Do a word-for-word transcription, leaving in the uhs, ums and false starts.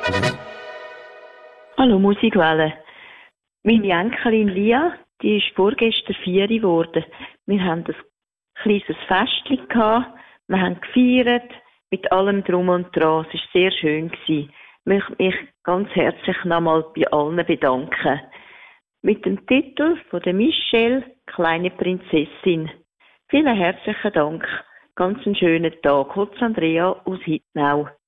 Hallo Musikwelle. Meine Enkelin Lia, die ist vorgestern vier geworden. Wir haben ein kleines Festchen gehabt, wir haben gefeiert, mit allem Drum und Dran. Es war sehr schön gewesen. Ich möchte mich ganz herzlich nochmal bei allen bedanken. Mit dem Titel von der Michelle, Kleine Prinzessin. Vielen herzlichen Dank. Ganz einen schönen Tag. Kurz Andrea aus Hittnau.